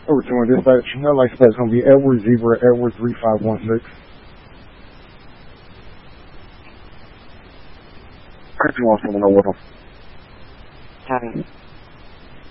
Over to my dispatch. That light dispatch is going to be Edward Zebra, Edward 3516. I just want someone to know what I'm... Copy.